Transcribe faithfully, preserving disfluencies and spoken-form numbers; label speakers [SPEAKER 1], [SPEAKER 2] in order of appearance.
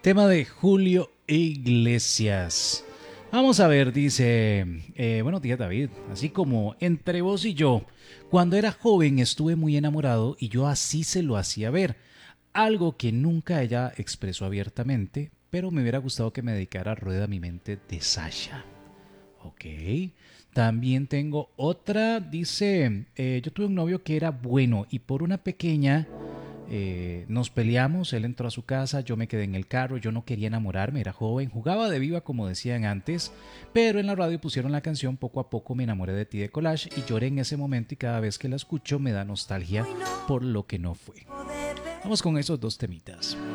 [SPEAKER 1] Tema de Julio Iglesias. Vamos a ver, dice, eh, buenos días David, así como entre vos y yo, cuando era joven estuve muy enamorado y yo así se lo hacía ver, algo que nunca ella expresó abiertamente, pero me hubiera gustado que me dedicara a Rueda mi mente de Sasha. Ok. También tengo otra, dice, eh, yo tuve un novio que era bueno y por una pequeña eh, nos peleamos, él entró a su casa, yo me quedé en el carro, yo no quería enamorarme, era joven, jugaba de viva como decían antes, pero en la radio pusieron la canción Poco a poco me enamoré de ti de Collage y lloré en ese momento y cada vez que la escucho me da nostalgia por lo que no fue. Vamos con esos dos temitas.